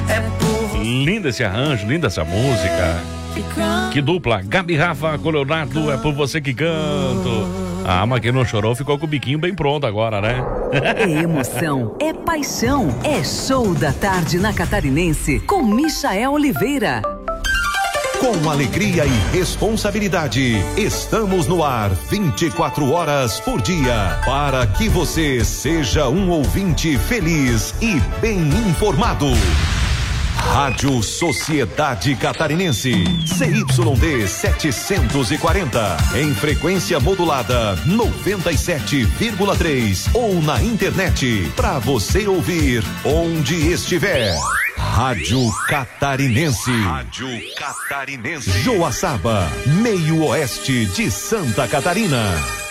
Linda esse arranjo, linda essa música. Que dupla, Gabi Rafa, Colorado, é por você que canto. Mas quem não chorou ficou com o biquinho bem pronto agora, né? É emoção, é paixão, é show da tarde na Catarinense com Michael Oliveira. Com alegria e responsabilidade, estamos no ar 24 horas por dia, para que você seja um ouvinte feliz e bem informado. Rádio Sociedade Catarinense, CYD 740, em frequência modulada 97,3 ou na internet, para você ouvir onde estiver. Rádio Catarinense. Rádio Catarinense. Joaçaba, meio oeste de Santa Catarina.